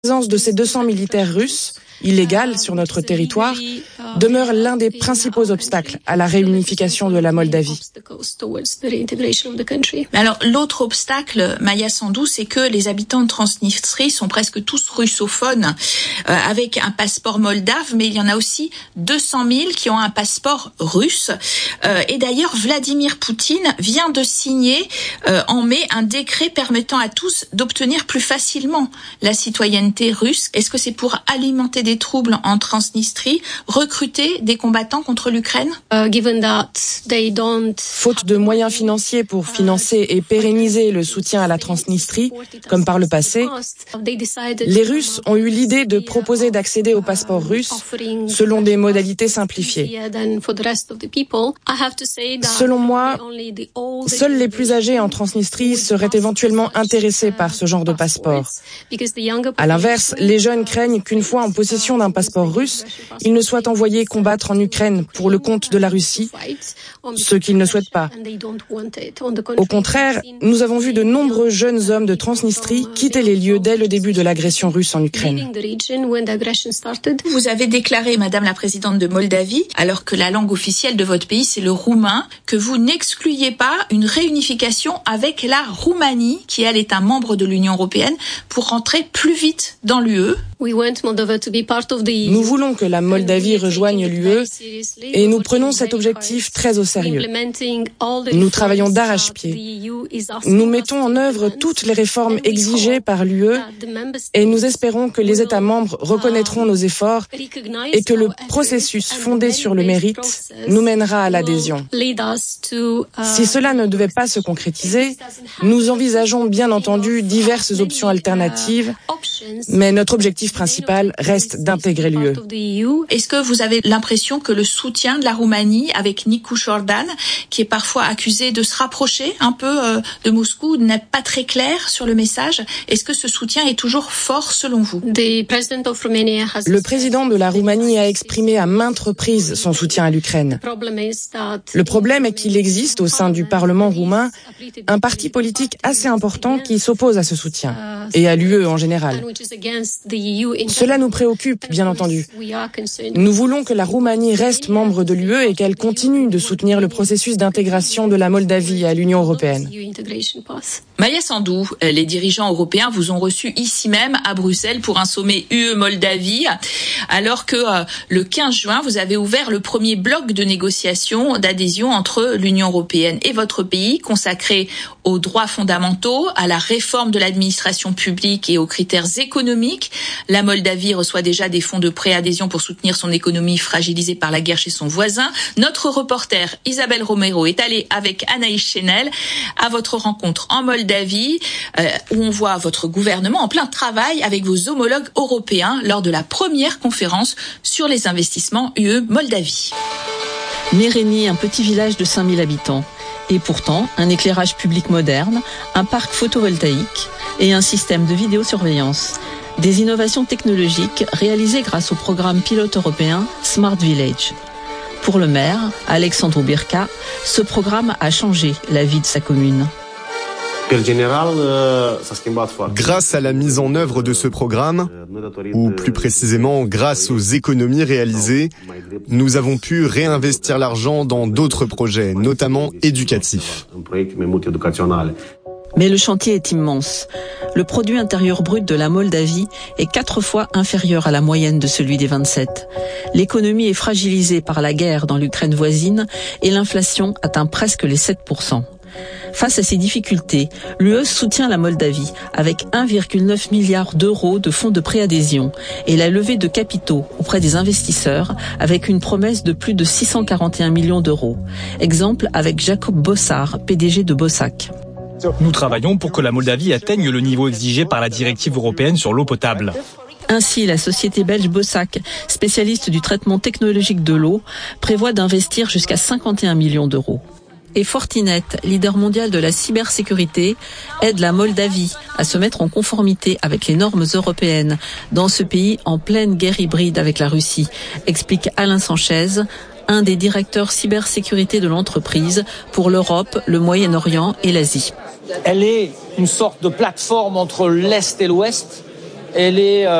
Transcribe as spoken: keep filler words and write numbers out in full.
La présence de ces deux cents militaires russes, illégales sur notre territoire, demeure l'un des principaux obstacles à la réunification de la Moldavie. Alors, l'autre obstacle, Maya Sandu, c'est que les habitants de Transnistrie sont presque tous russophones, euh, avec un passeport moldave, mais il y en a aussi deux cent mille qui ont un passeport russe. Euh, et d'ailleurs, Vladimir Poutine vient de signer euh, en mai un décret permettant à tous d'obtenir plus facilement la citoyenneté russe. Est-ce que c'est pour alimenter des troubles en Transnistrie, recruter des combattants contre l'Ukraine? Uh, Faute de moyens financiers pour financer et pérenniser le soutien à la Transnistrie, comme par le passé, les Russes ont eu l'idée de proposer d'accéder au passeport russe selon des modalités simplifiées. Selon moi, seuls les plus âgés en Transnistrie seraient éventuellement intéressés par ce genre de passeport. À l'inverse, les jeunes craignent qu'une fois en possession d'un passeport russe, ils ne soient envoyés combattre en Ukraine pour le compte de la Russie, ce qu'ils ne souhaitent pas. Au contraire, nous avons vu de nombreux jeunes hommes de Transnistrie quitter les lieux dès le début de l'agression russe en Ukraine. Vous avez déclaré, Madame la Présidente de Moldavie, alors que la langue officielle de votre pays, c'est le roumain, que vous n'excluiez pas une réunification avec la Roumanie, qui elle est un membre de l'Union européenne, pour rentrer plus vite dans l'U E. Nous voulons que la Moldavie rejoigne l'U E et nous prenons cet objectif très au sérieux. Nous travaillons d'arrache-pied. Nous mettons en œuvre toutes les réformes exigées par l'U E et nous espérons que les États membres reconnaîtront nos efforts et que le processus fondé sur le mérite nous mènera à l'adhésion. Si cela ne devait pas se concrétiser, nous envisageons bien entendu diverses options alternatives, mais notre objectif principal reste d'intégrer l'U E. Est-ce que vous avez l'impression que le soutien de la Roumanie avec Nicu Jordan, qui est parfois accusé de se rapprocher un peu euh, de Moscou, n'est pas très clair sur le message? Est-ce que ce soutien est toujours fort selon vous? Le président de la Roumanie a exprimé à maintes reprises son soutien à l'Ukraine. Le problème est qu'il existe au sein du Parlement roumain un parti politique assez important qui s'oppose à ce soutien, et à l'U E en général. Cela nous préoccupe, bien entendu. Nous voulons que la Roumanie reste membre de l'U E et qu'elle continue de soutenir le processus d'intégration de la Moldavie à l'Union européenne. Maya Sandu, les dirigeants européens vous ont reçu ici même à Bruxelles pour un sommet U E-Moldavie, alors que euh, le quinze juin, vous avez ouvert le premier bloc de négociation d'adhésion entre l'Union européenne et votre pays, consacré aux droits fondamentaux, à la réforme de l'administration publique et aux critères économiques. La Moldavie reçoit déjà des fonds de préadhésion pour soutenir son économie fragilisée par la guerre chez son voisin. Notre reporter Isabelle Romero est allée avec Anaïs Chenel à votre rencontre en Moldavie, euh, où on voit votre gouvernement en plein travail avec vos homologues européens lors de la première conférence sur les investissements U E-Moldavie. Méreni, un petit village de cinq mille habitants. Et pourtant, un éclairage public moderne, un parc photovoltaïque et un système de vidéosurveillance. Des innovations technologiques réalisées grâce au programme pilote européen Smart Village. Pour le maire, Alexandru Birca, ce programme a changé la vie de sa commune. Grâce à la mise en œuvre de ce programme, ou plus précisément grâce aux économies réalisées, nous avons pu réinvestir l'argent dans d'autres projets, notamment éducatifs. Mais le chantier est immense. Le produit intérieur brut de la Moldavie est quatre fois inférieur à la moyenne de celui des vingt-sept. L'économie est fragilisée par la guerre dans l'Ukraine voisine et l'inflation atteint presque les sept pour cent. Face à ces difficultés, l'U E soutient la Moldavie avec un virgule neuf milliard d'euros de fonds de préadhésion et la levée de capitaux auprès des investisseurs avec une promesse de plus de six cent quarante et un millions d'euros. Exemple avec Jacob Bossard, P D G de Bossack. Nous travaillons pour que la Moldavie atteigne le niveau exigé par la directive européenne sur l'eau potable. Ainsi, la société belge Bossack, spécialiste du traitement technologique de l'eau, prévoit d'investir jusqu'à cinquante et un millions d'euros. Et Fortinet, leader mondial de la cybersécurité, aide la Moldavie à se mettre en conformité avec les normes européennes dans ce pays en pleine guerre hybride avec la Russie, explique Alain Sanchez, un des directeurs cybersécurité de l'entreprise pour l'Europe, le Moyen-Orient et l'Asie. Elle est une sorte de plateforme entre l'Est et l'Ouest, elle est